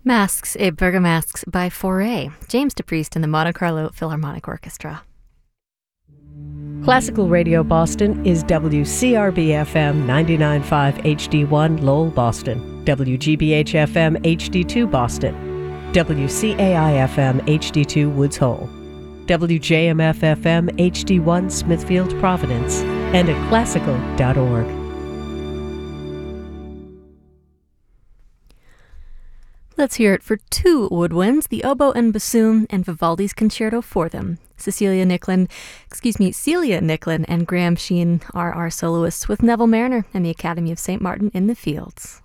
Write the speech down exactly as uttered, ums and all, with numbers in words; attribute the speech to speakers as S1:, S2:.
S1: Masks, a Bergamasques by Fauré, James DePriest and the Monte Carlo Philharmonic Orchestra.
S2: Classical Radio Boston is W C R B F M ninety-nine point five H D one Lowell, Boston, W G B H F M H D two Boston, W C A I F M H D two Woods Hole, W J M F F M H D one Smithfield, Providence, and at classical dot org.
S1: Let's hear it for two woodwinds, the oboe and bassoon, and Vivaldi's Concerto for them. Cecilia Nicklin, excuse me, Celia Nicklin and Graham Sheen are our soloists with Neville Mariner and the Academy of Saint Martin in the Fields.